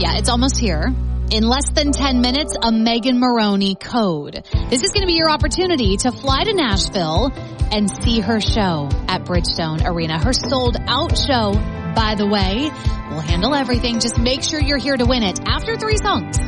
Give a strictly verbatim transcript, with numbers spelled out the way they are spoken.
Yeah, it's almost here. In less than ten minutes, a Megan Moroney code. This is going to be your opportunity to fly to Nashville and see her show at Bridgestone Arena. Her sold out show, by the way. We'll handle everything. Just make sure you're here to win it after three songs.